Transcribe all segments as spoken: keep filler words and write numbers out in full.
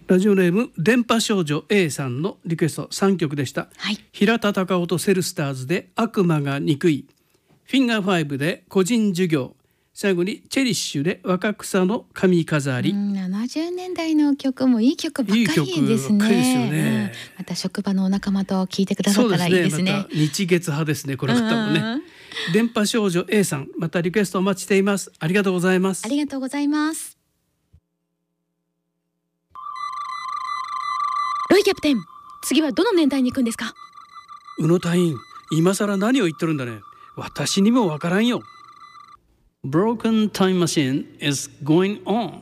ラジオネーム電波少女 A さんのリクエストさんきょくでした、 はい、 平田孝夫とセルスターズで悪魔が憎い、フィンガーファイブで個人授業、最後にチェリッシュで若草の髪飾り。 ななじゅうねんだいの曲もいい曲ばっかりですね。 いい曲ばっかりですよね、 うん、また職場のお仲間と聴いてくださったらいいですね。 また日月派ですね、この方もね。電波少女 A さん、またリクエストお待ちしています。ありがとうございます。 ありがとうございます。ロイキャプテン、次はどの年代に行くんですか？ 宇野隊員、今更何を言ってるんだね。私にもわからんよ。Broken time machine is going on。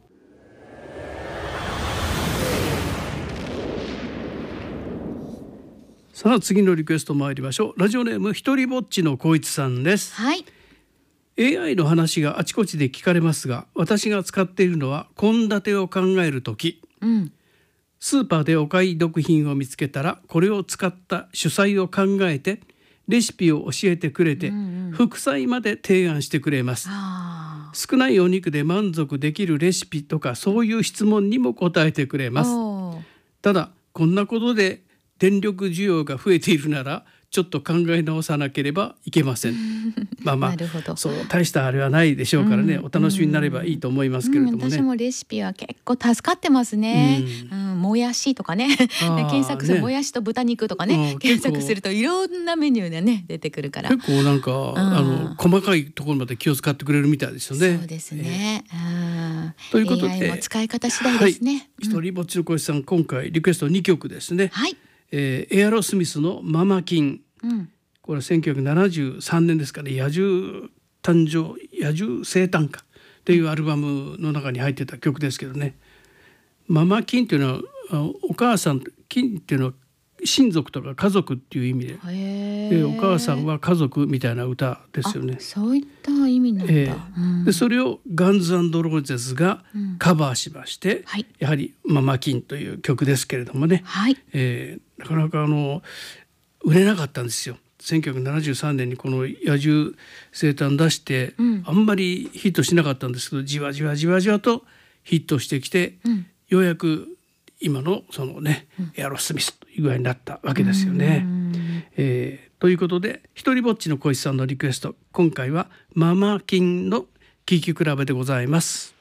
さあ次のリクエスト参りましょう。ラジオネームひとりぼっちのこいつさんです。 はい、 エーアイ の話があちこちで聞かれますが、私が使っているのは献立を考えるとき、 うん、 スーパーでお買い得品を見つけたら、これを使った主菜を考えてレシピを教えてくれて、うんうん、副菜まで提案してくれます。少ないお肉で満足できるレシピとか、そういう質問にも答えてくれます。ただこんなことで電力需要が増えているなら、ちょっと考え直さなければいけません。まあまあそう大したあれはないでしょうからね、うん、お楽しみになればいいと思いますけれどもね、 うん、私もレシピは結構助かってますね、うんうん、もやしとかね検索する、ね、もやしと豚肉とかね、検索するといろんなメニューでね出てくるから、 結構なんか、うん、あの細かいところまで気を使ってくれるみたいですよね。 そうですね、えー、 ということでエーアイ も使い方次第ですね。 ひとりぼっちのこいつさん、今回リクエストにきょくですね。 はい、 えー、エアロスミスのママキン、うん、これはせんきゅうひゃくななじゅうさんねんですかね、野獣誕生野獣生誕歌っていうアルバムの中に入ってた曲ですけどね。ママキンっていうのはお母さん、キンっていうのは親族とか家族っていう意味で、でお母さんは家族みたいな歌ですよね。 そういった意味なんだ、えーうん、 でそれをガンズ&ローゼスがカバーしまして、うんはい、やはりママキンという曲ですけれどもね、はいえー、なかなかあの売れなかったんですよ。せんきゅうひゃくななじゅうさんねんにこの野獣生誕出して、うん、あんまりヒットしなかったんですけど、じわじわじわじわとヒットしてきて、うん、ようやく今のそのね、うん、エアロスミスという具合になったわけですよね。えー、ということでひとりぼっちのこいつさんのリクエスト、今回はママキンの聴き比べでございます。